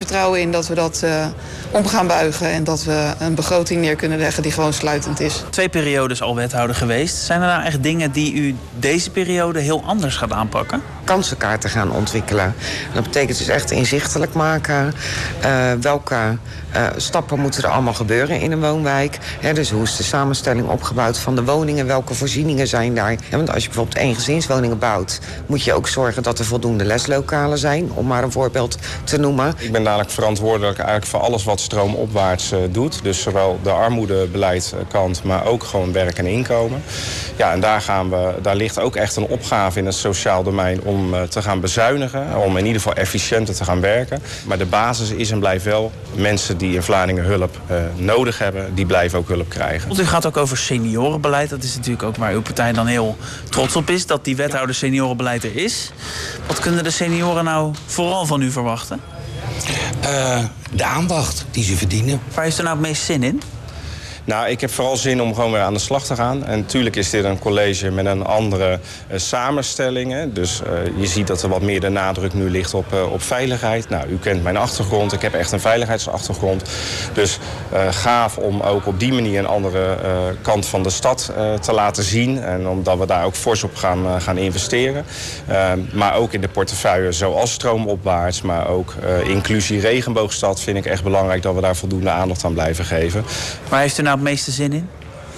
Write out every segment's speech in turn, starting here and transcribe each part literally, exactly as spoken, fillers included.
vertrouwen in dat we dat uh, om gaan buigen en dat we een begroting neer kunnen leggen die gewoon sluitend is. Twee periodes al wethouder geweest. Zijn er nou echt dingen die u deze periode heel anders gaat aanpakken? Kansenkaarten gaan ontwikkelen. Dat betekent dus echt inzichtelijk maken. Uh, welke uh, stappen moeten er allemaal gebeuren in een woonwijk? He, dus hoe is de samenstelling opgebouwd van de woningen? Welke voorzieningen zijn daar? Ja, want als je bijvoorbeeld eengezinswoningen bouwt, moet je ook zorgen dat er voldoende leslokalen zijn, om maar een voorbeeld te noemen. Ik ben dadelijk verantwoordelijk eigenlijk voor alles wat stroomopwaarts uh, doet. Dus zowel de armoedebeleidskant, maar ook gewoon werk en inkomen. Ja, en daar, gaan we, daar ligt ook echt een opgave in het sociaal domein om uh, te gaan bezuinigen. Om in ieder geval efficiënter te gaan werken. Maar de basis is en blijft wel, mensen die in Vlaardingen hulp uh, nodig hebben, die blijven ook hulp krijgen. Want u gaat ook over seniorenbeleid. Dat is natuurlijk ook waar uw partij dan heel trots op is, dat die wethouder seniorenbeleid er is. Wat kunnen de senioren nou vooral van u verwachten? Uh, de aandacht die ze verdienen. Waar heeft u nou het meest zin in? Nou, ik heb vooral zin om gewoon weer aan de slag te gaan. En natuurlijk is dit een college met een andere uh, samenstelling. Hè. Dus uh, je ziet dat er wat meer de nadruk nu ligt op, uh, op veiligheid. Nou, u kent mijn achtergrond. Ik heb echt een veiligheidsachtergrond. Dus uh, gaaf om ook op die manier een andere uh, kant van de stad uh, te laten zien. En omdat we daar ook fors op gaan, uh, gaan investeren. Uh, maar ook in de portefeuille zoals stroomopwaarts. Maar ook uh, inclusie regenboogstad vind ik echt belangrijk dat we daar voldoende aandacht aan blijven geven. Waar heeft u nou het meeste zin in?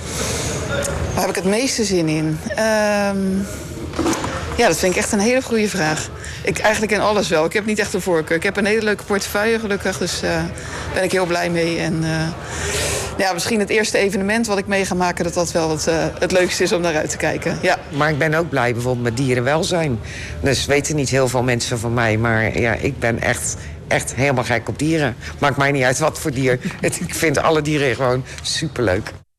Waar heb ik het meeste zin in? Um, ja, dat vind ik echt een hele goede vraag. Ik, eigenlijk in alles wel. Ik heb niet echt een voorkeur. Ik heb een hele leuke portefeuille gelukkig, dus daar uh, ben ik heel blij mee. En uh, ja, misschien het eerste evenement wat ik mee ga maken, dat dat wel het, uh, het leukste is om naar uit te kijken. Ja. Maar ik ben ook blij bijvoorbeeld met dierenwelzijn. Dus weten niet heel veel mensen van mij, maar ja, ik ben echt... Echt helemaal gek op dieren. Maakt mij niet uit wat voor dier. Ik vind alle dieren gewoon superleuk.